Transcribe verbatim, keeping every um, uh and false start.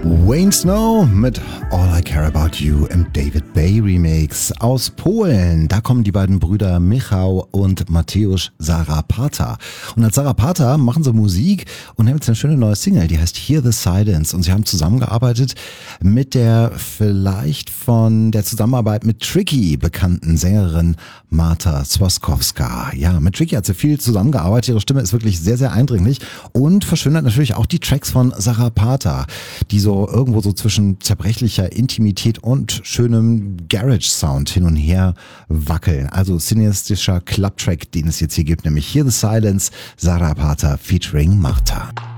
Wayne Snow mit All I Care About You im David Bay Remix aus Polen. Da kommen die beiden Brüder Michał und Mateusz Zarapata. Und als Zarapata machen sie Musik und haben jetzt eine schöne neue Single, die heißt Hear the Silence. Und sie haben zusammengearbeitet mit der vielleicht von der Zusammenarbeit mit Tricky bekannten Sängerin Marta Swaskowska. Ja, mit Tricky hat sie viel zusammengearbeitet. Ihre Stimme ist wirklich sehr, sehr eindringlich und verschönert natürlich auch die Tracks von Zarapata, die so irgendwo so zwischen zerbrechlicher Intimität und schönem Garage-Sound hin und her wackeln. Also cineastischer Clubtrack, den es jetzt hier gibt, nämlich Hear the Silence, Zarapata featuring Marta.